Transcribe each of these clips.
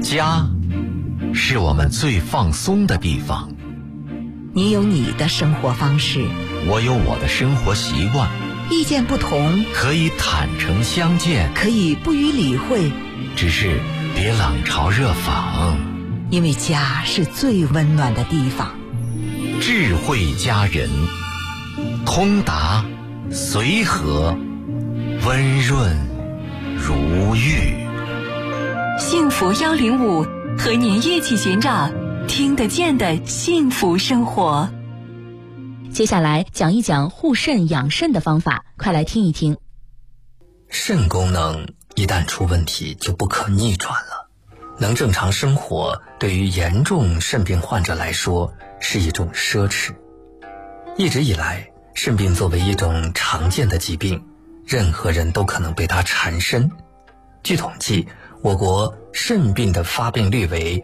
家是我们最放松的地方。 你有你的生活方式， 我有我的生活习惯。 意见不同， 可以坦诚相见， 可以不予理会， 只是别冷嘲热讽。 因为家是最温暖的地方。 智慧佳人，通达随和，温润如玉。 幸福105，和您一起寻找听得见的幸福生活。 接下来讲一讲护肾养肾的方法，快来听一听。 肾功能一旦出问题就不可逆转了，能正常生活对于严重肾病患者来说是一种奢侈。一直以来，肾病作为一种常见的疾病，任何人都可能被它缠身。据统计，我国肾病的发病率为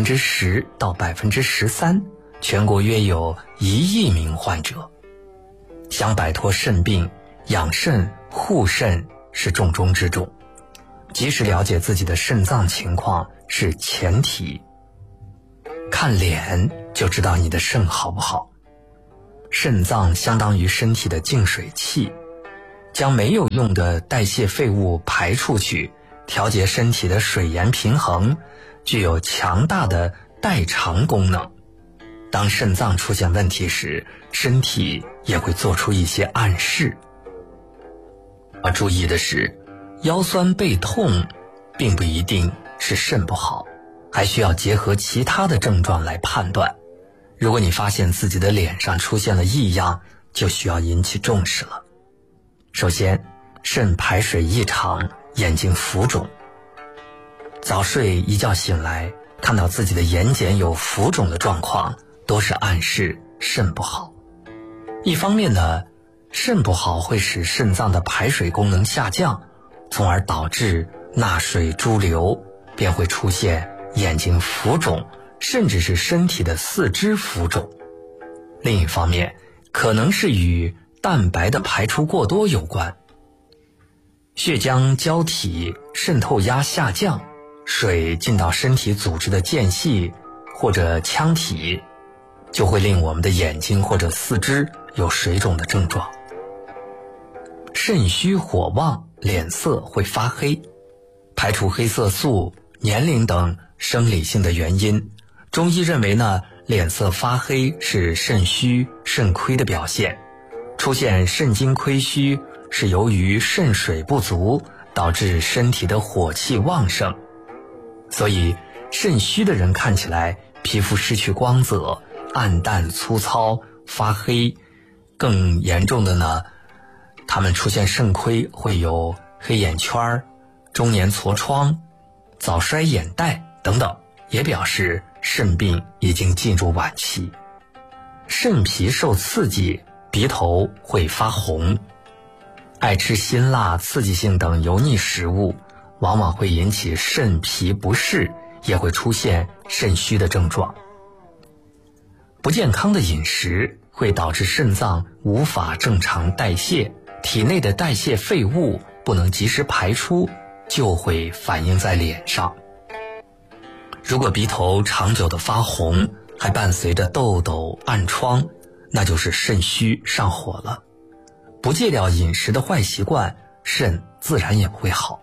10%到13%，全国约有1亿名患者。想摆脱肾病，养肾护肾是重中之重。及时了解自己的肾脏情况是前提。看脸就知道你的肾好不好。肾脏相当于身体的净水器，将没有用的代谢废物排出去，调节身体的水盐平衡，具有强大的代偿功能。当肾脏出现问题时，身体也会做出一些暗示。要注意的是，腰酸背痛并不一定是肾不好，还需要结合其他的症状来判断。如果你发现自己的脸上出现了异样，就需要引起重视了。首先，肾排水异常，眼睛浮肿。早睡一觉醒来，看到自己的眼睑有浮肿的状况，都是暗示肾不好。一方面呢，肾不好会使肾脏的排水功能下降，从而导致纳水潴留，便会出现眼睛浮肿，甚至是身体的四肢浮肿。另一方面，可能是与蛋白的排出过多有关。血浆胶体渗透压下降，水进到身体组织的间隙或者腔体，就会令我们的眼睛或者四肢有水肿的症状。肾虚火旺，脸色会发黑。排除黑色素、年龄等生理性的原因，中医认为呢，脸色发黑是肾虚肾亏的表现。出现肾精亏虚是由于肾水不足，导致身体的火气旺盛。所以肾虚的人看起来皮肤失去光泽，暗淡粗糙发黑。更严重的呢，他们出现肾亏会有黑眼圈、中年痤疮、早衰眼袋等等，也表示肾病已经进入晚期。肾脾受刺激，鼻头会发红。爱吃辛辣、刺激性等油腻食物，往往会引起肾脾不适，也会出现肾虚的症状。不健康的饮食会导致肾脏无法正常代谢，体内的代谢废物不能及时排出，就会反映在脸上。如果鼻头长久的发红，还伴随着痘痘、暗疮，那就是肾虚上火了。不戒掉饮食的坏习惯，肾自然也不会好。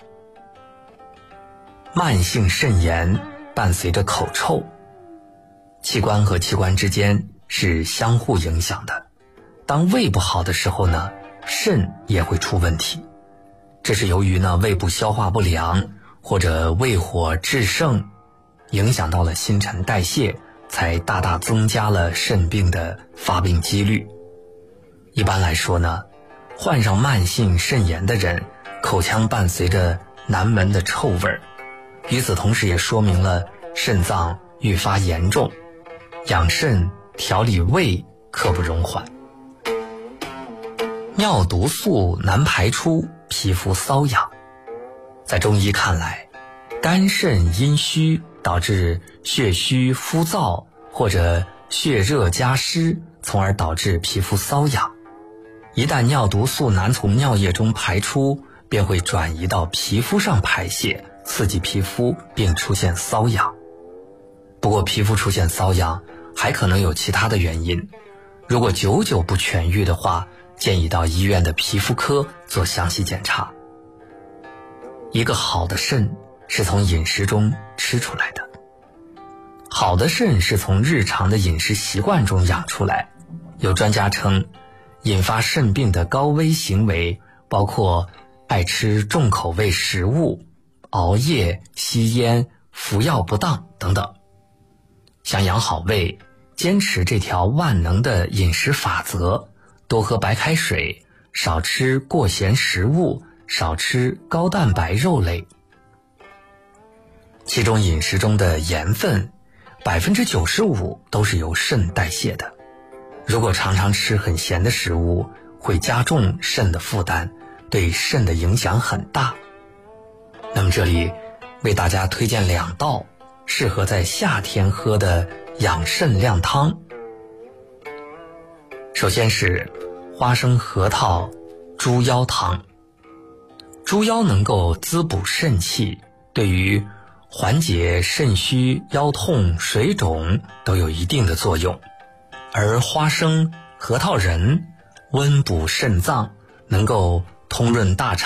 慢性肾炎伴随着口臭，器官和器官之间是相互影响的。当胃不好的时候呢，肾也会出问题。这是由于呢，胃部消化不良或者胃火炽盛，影响到了新陈代谢，才大大增加了肾病的发病几率。一般来说呢，患上慢性肾炎的人，口腔伴随着难闻的臭味，与此同时也说明了肾脏愈发严重，养肾调理胃刻不容缓。尿毒素难排出，皮肤瘙痒。在中医看来，肝肾阴虚导致血虚肤燥，或者血热加湿，从而导致皮肤瘙痒。一旦尿毒素难从尿液中排出，便会转移到皮肤上排泄， 刺激皮肤并出现瘙痒。不过皮肤出现瘙痒还可能有其他的原因，如果久久不痊愈的话，建议到医院的皮肤科做详细检查。一个好的肾是从饮食中吃出来的，好的肾是从日常的饮食习惯中养出来。有专家称，引发肾病的高危行为包括爱吃重口味食物、熬夜、吸烟、服药不当等等。想养好胃，坚持这条万能的饮食法则，多喝白开水，少吃过咸食物，少吃高蛋白肉类。其中饮食中的盐分95%都是由肾代谢的，如果常常吃很咸的食物，会加重肾的负担，对肾的影响很大。那么这里为大家推荐2道适合在夏天喝的养肾靓汤。首先是花生核桃猪腰汤。猪腰能够滋补肾气，对于缓解肾虚、腰痛、水肿都有一定的作用。而花生、核桃仁温补肾脏，能够通润大肠。